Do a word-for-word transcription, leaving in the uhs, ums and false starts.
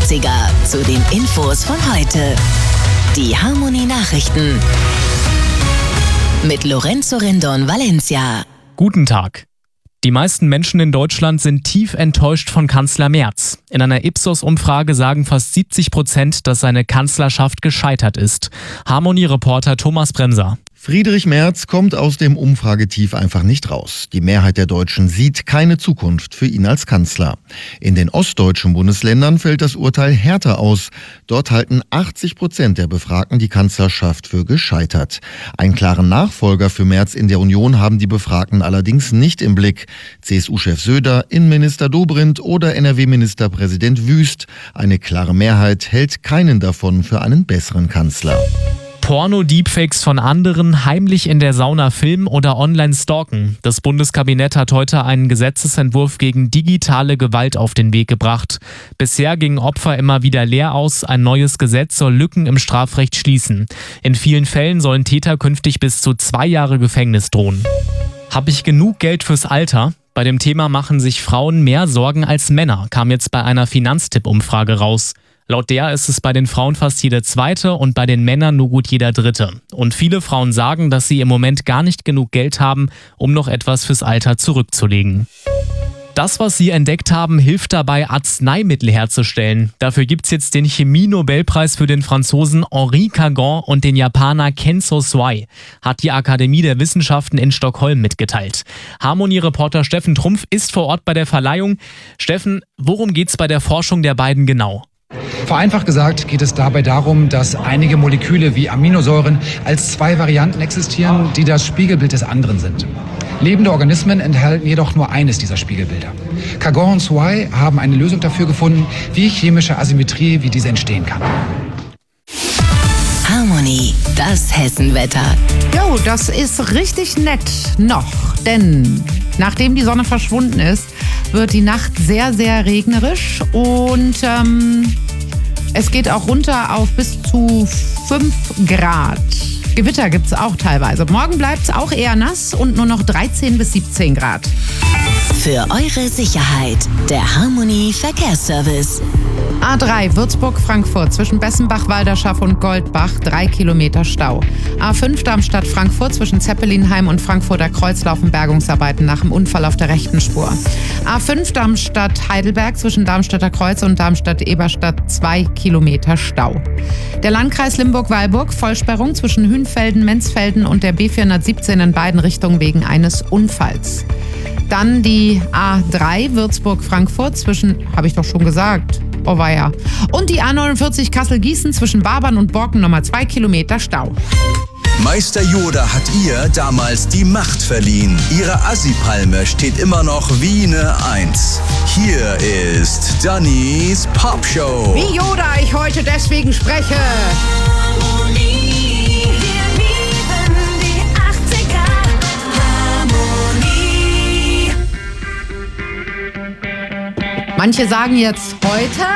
achtziger zu den Infos von heute. Die Harmonie-Nachrichten mit Lorenzo Rendon Valencia. Guten Tag. Die meisten Menschen in Deutschland sind tief enttäuscht von Kanzler Merz. In einer Ipsos-Umfrage sagen fast siebzig Prozent, dass seine Kanzlerschaft gescheitert ist. Harmonie-Reporter Thomas Bremser. Friedrich Merz kommt aus dem Umfragetief einfach nicht raus. Die Mehrheit der Deutschen sieht keine Zukunft für ihn als Kanzler. In den ostdeutschen Bundesländern fällt das Urteil härter aus. Dort halten achtzig Prozent der Befragten die Kanzlerschaft für gescheitert. Einen klaren Nachfolger für Merz in der Union haben die Befragten allerdings nicht im Blick. C S U-Chef Söder, Innenminister Dobrindt oder N R W-Ministerpräsident Wüst. Eine klare Mehrheit hält keinen davon für einen besseren Kanzler. Porno-Deepfakes von anderen heimlich in der Sauna filmen oder online stalken. Das Bundeskabinett hat heute einen Gesetzesentwurf gegen digitale Gewalt auf den Weg gebracht. Bisher gingen Opfer immer wieder leer aus. Ein neues Gesetz soll Lücken im Strafrecht schließen. In vielen Fällen sollen Täter künftig bis zu zwei Jahre Gefängnis drohen. Habe ich genug Geld fürs Alter? Bei dem Thema machen sich Frauen mehr Sorgen als Männer, kam jetzt bei einer Finanztipp-Umfrage raus. Laut der ist es bei den Frauen fast jede zweite und bei den Männern nur gut jeder dritte. Und viele Frauen sagen, dass sie im Moment gar nicht genug Geld haben, um noch etwas fürs Alter zurückzulegen. Das, was sie entdeckt haben, hilft dabei, Arzneimittel herzustellen. Dafür gibt's jetzt den Chemie-Nobelpreis für den Franzosen Henri Cagon und den Japaner Kenzo Swai, hat die Akademie der Wissenschaften in Stockholm mitgeteilt. Harmonie-Reporter Steffen Trumpf ist vor Ort bei der Verleihung. Steffen, worum geht's bei der Forschung der beiden genau? Vereinfacht gesagt geht es dabei darum, dass einige Moleküle wie Aminosäuren als zwei Varianten existieren, die das Spiegelbild des anderen sind. Lebende Organismen enthalten jedoch nur eines dieser Spiegelbilder. Cagon und Swai haben eine Lösung dafür gefunden, wie chemische Asymmetrie wie diese entstehen kann. Harmonie, das Hessenwetter. Jo, das ist richtig nett noch, denn nachdem die Sonne verschwunden ist, wird die Nacht sehr, sehr regnerisch und ähm, es geht auch runter auf bis zu fünf Grad. Gewitter gibt es auch teilweise. Morgen bleibt es auch eher nass und nur noch dreizehn bis siebzehn Grad. Für eure Sicherheit, der Harmonie Verkehrsservice. A drei Würzburg-Frankfurt zwischen Bessenbach, Walderschaff und Goldbach, drei Kilometer Stau. A fünf Darmstadt-Frankfurt zwischen Zeppelinheim und Frankfurter Kreuz laufen Bergungsarbeiten nach dem Unfall auf der rechten Spur. A fünf Darmstadt-Heidelberg zwischen Darmstädter Kreuz und Darmstadt-Eberstadt, zwei Kilometer Stau. Der Landkreis Limburg-Weilburg, Vollsperrung zwischen Hünfelden, Menzfelden und der B vierhundertsiebzehn in beiden Richtungen wegen eines Unfalls. Dann die A drei Würzburg-Frankfurt zwischen, habe ich doch schon gesagt, oh weia. Und die A neunundvierzig Kassel-Gießen zwischen Wabern und Borken nochmal zwei Kilometer Stau. Meister Yoda hat ihr damals die Macht verliehen. Ihre Assi-Palme steht immer noch wie eine Eins. Hier ist Dannys Popshow. Wie Yoda ich heute deswegen spreche. Harmonie, wir lieben die achtziger. Harmonie. Manche sagen jetzt heute,